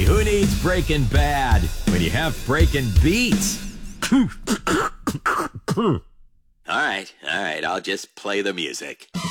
who needs Breaking Bad when you have Breaking Beats? All right, I'll just play the music.